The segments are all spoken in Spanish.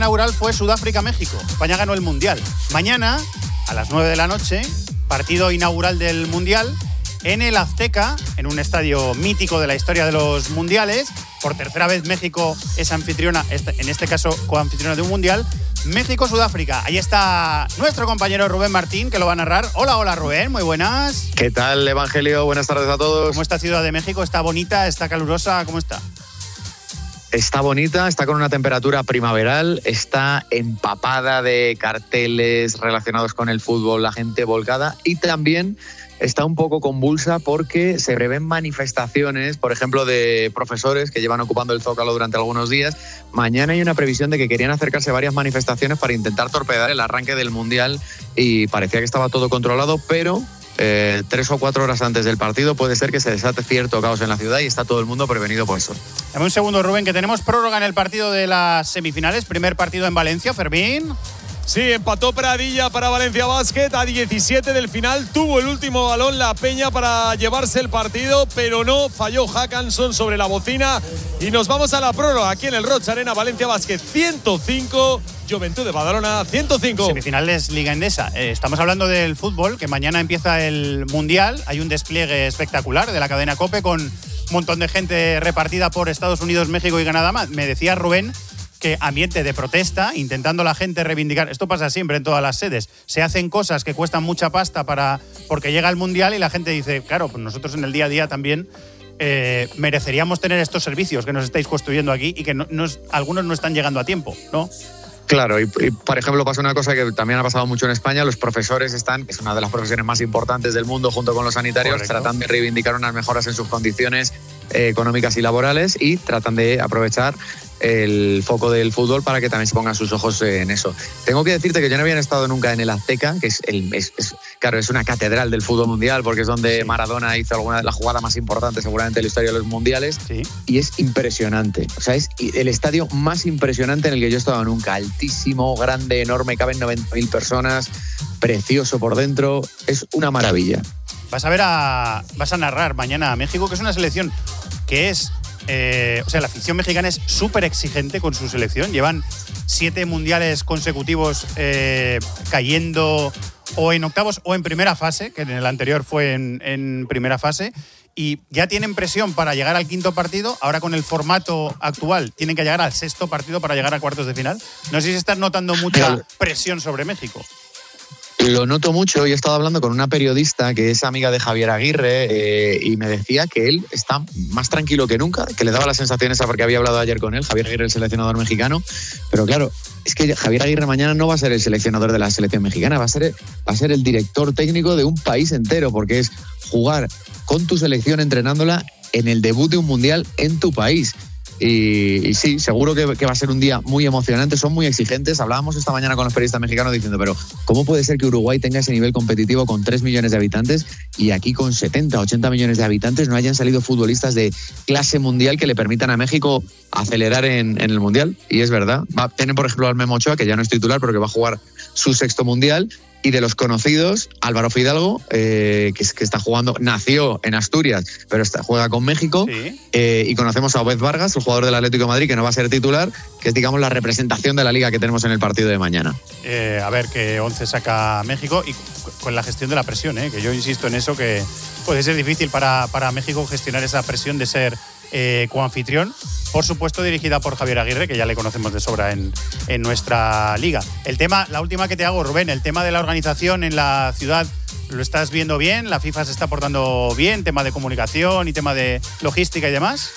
inaugural fue Sudáfrica-México. España ganó el Mundial. Mañana, a las 9 de la noche, partido inaugural del Mundial en el Azteca, en un estadio mítico de la historia de los mundiales. Por tercera vez México es anfitriona, en este caso coanfitriona de un Mundial. México-Sudáfrica. Ahí está nuestro compañero Rubén Martín, que lo va a narrar. Hola Rubén, muy buenas. ¿Qué tal, Evangelio? Buenas tardes a todos. ¿Cómo está Ciudad de México? ¿Está bonita? ¿Está calurosa? ¿Cómo está? Está bonita, está con una temperatura primaveral, está empapada de carteles relacionados con el fútbol, la gente volcada, y también está un poco convulsa porque se prevén manifestaciones, por ejemplo, de profesores que llevan ocupando el Zócalo durante algunos días. Mañana hay una previsión de que querían acercarse varias manifestaciones para intentar torpedar el arranque del Mundial y parecía que estaba todo controlado, pero 3 o 4 horas antes del partido puede ser que se desate cierto caos en la ciudad y está todo el mundo prevenido por eso. Dame un segundo, Rubén, que tenemos prórroga en el partido de las semifinales. Primer partido en Valencia, Fermín. Sí, empató Pradilla para Valencia Basket a 17 del final. Tuvo el último balón la Peña para llevarse el partido, pero no, falló Hackanson sobre la bocina. Y nos vamos a la prórroga aquí en el Roig Arena. Valencia Basket 105, Juventud de Badalona 105. Semifinales Liga Endesa. Estamos hablando del fútbol, que mañana empieza el Mundial. Hay un despliegue espectacular de la cadena COPE con un montón de gente repartida por Estados Unidos, México y Canadá. Me decía Rubén que ambiente de protesta, intentando la gente reivindicar. Esto pasa siempre en todas las sedes. Se hacen cosas que cuestan mucha pasta porque llega el Mundial y la gente dice, claro, pues nosotros en el día a día también mereceríamos tener estos servicios que nos estáis construyendo aquí y que algunos no están llegando a tiempo, ¿no? Claro, y por ejemplo pasa una cosa que también ha pasado mucho en España, los profesores es una de las profesiones más importantes del mundo junto con los sanitarios. Correcto. Tratan de reivindicar unas mejoras en sus condiciones económicas y laborales y tratan de aprovechar el foco del fútbol para que también se pongan sus ojos en eso. Tengo que decirte que yo no había estado nunca en el Azteca, que es una catedral del fútbol mundial, porque es donde Maradona hizo alguna de las jugadas más importantes seguramente en la historia de los mundiales. Sí. Y es impresionante. O sea, es el estadio más impresionante en el que yo he estado nunca. Altísimo, grande, enorme, caben 90.000 personas, precioso por dentro, es una maravilla. Vas a narrar mañana a México, que es una selección que es la afición mexicana es súper exigente con su selección. Llevan 7 mundiales consecutivos cayendo o en octavos o en primera fase, que en el anterior fue en primera fase, y ya tienen presión para llegar al 5.º partido. Ahora con el formato actual tienen que llegar al 6.º partido para llegar a cuartos de final. No sé si estás notando mucha presión sobre México. Lo noto mucho y he estado hablando con una periodista que es amiga de Javier Aguirre y me decía que él está más tranquilo que nunca, que le daba las sensaciones porque había hablado ayer con él, Javier Aguirre, el seleccionador mexicano, pero claro, es que Javier Aguirre mañana no va a ser el seleccionador de la selección mexicana, va a ser el director técnico de un país entero, porque es jugar con tu selección entrenándola en el debut de un mundial en tu país. Y sí, seguro que va a ser un día muy emocionante, son muy exigentes. Hablábamos esta mañana con los periodistas mexicanos diciendo, pero ¿cómo puede ser que Uruguay tenga ese nivel competitivo con 3 millones de habitantes y aquí con 70, 80 millones de habitantes no hayan salido futbolistas de clase mundial que le permitan a México acelerar en el mundial? Y es verdad, tienen por ejemplo al Memo Ochoa, que ya no es titular pero que va a jugar su 6.º mundial. Y de los conocidos, Álvaro Fidalgo, que está jugando, nació en Asturias, pero juega con México. Sí. Y conocemos a Obed Vargas, el jugador del Atlético de Madrid, que no va a ser titular, que es, digamos, la representación de la liga que tenemos en el partido de mañana. A ver qué 11 saca México y con la gestión de la presión, que yo insisto en eso, que puede ser difícil para México gestionar esa presión de ser coanfitrión. Por supuesto, dirigida por Javier Aguirre, que ya le conocemos de sobra en nuestra liga. El tema, la última que te hago, Rubén, el tema de la organización en la ciudad, ¿lo estás viendo bien? ¿La FIFA se está portando bien? ¿Tema de comunicación y tema de logística y demás?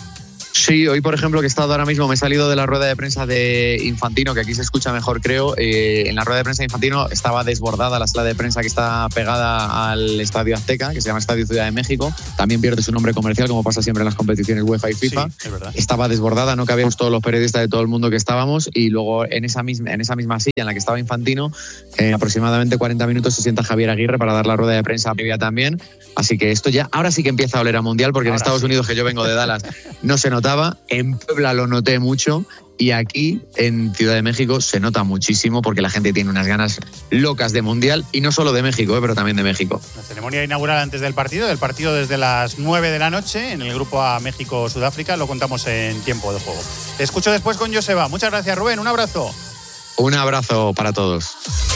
Sí, hoy por ejemplo que he estado ahora mismo, me he salido de la rueda de prensa de Infantino, que aquí se escucha mejor creo. En la rueda de prensa de Infantino estaba desbordada la sala de prensa que está pegada al Estadio Azteca, que se llama Estadio Ciudad de México. También pierde su nombre comercial, como pasa siempre en las competiciones UEFA y FIFA. Sí, es verdad. Estaba desbordada, no cabíamos todos los periodistas de todo el mundo que estábamos, y luego en esa misma silla en la que estaba Infantino, aproximadamente 40 minutos se sienta Javier Aguirre para dar la rueda de prensa previa también. Así que esto ya, ahora sí que empieza a oler a mundial, porque ahora en Estados Unidos, que yo vengo de Dallas, no se notaba. En Puebla lo noté mucho Y aquí, en Ciudad de México, se nota muchísimo porque la gente tiene unas ganas locas de Mundial, y no solo de México, pero también de México. La ceremonia inaugural antes del partido desde las 9 de la noche, en el grupo A México-Sudáfrica, lo contamos en tiempo de juego. Te escucho después con Joseba. Muchas gracias, Rubén. Un abrazo. Un abrazo para todos.